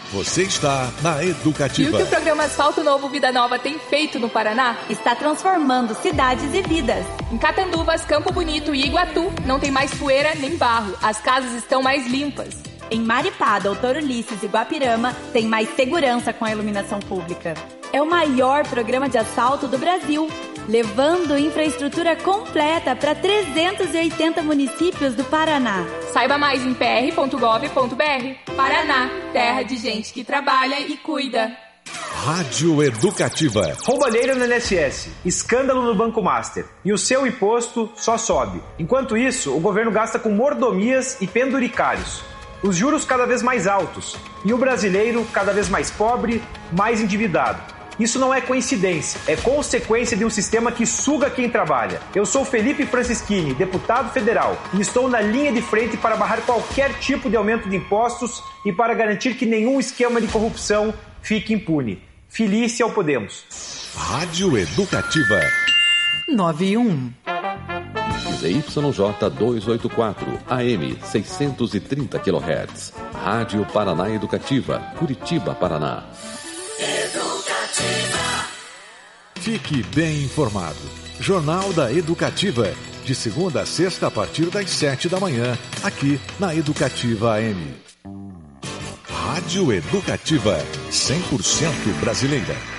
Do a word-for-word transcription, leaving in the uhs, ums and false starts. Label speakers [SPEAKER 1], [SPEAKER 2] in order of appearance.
[SPEAKER 1] Você está na Educativa.
[SPEAKER 2] E o que o programa Asfalto Novo Vida Nova tem feito no Paraná?
[SPEAKER 3] Está transformando cidades e vidas.
[SPEAKER 2] Em Catanduvas, Campo Bonito e Iguatu, não tem mais poeira nem barro. As casas estão mais limpas.
[SPEAKER 3] Em Maripá, Doutor Ulisses e Guapirama, tem mais segurança com a iluminação pública. É o maior programa de asfalto do Brasil, levando infraestrutura completa para trezentos e oitenta municípios do Paraná.
[SPEAKER 2] Saiba mais em p r ponto gov ponto b r. Paraná, terra de gente que trabalha e cuida.
[SPEAKER 1] Rádio Educativa.
[SPEAKER 4] Roubalheira no I N S S, escândalo no Banco Master. E o seu imposto só sobe. Enquanto isso, o governo gasta com mordomias e penduricários. Os juros cada vez mais altos. E o brasileiro cada vez mais pobre, mais endividado. Isso não é coincidência, é consequência de um sistema que suga quem trabalha. Eu sou Felipe Francischini, deputado federal, e estou na linha de frente para barrar qualquer tipo de aumento de impostos e para garantir que nenhum esquema de corrupção fique impune. Felice ao Podemos.
[SPEAKER 1] Rádio Educativa.
[SPEAKER 5] nove e um.
[SPEAKER 6] Z Y J duzentos e oitenta e quatro, A M seiscentos e trinta quilohertz. Rádio Paraná Educativa, Curitiba, Paraná.
[SPEAKER 1] Educativa. Fique bem informado. Jornal da Educativa. De segunda a sexta, a partir das sete da manhã, aqui na Educativa A M. Rádio Educativa, cem por cento brasileira.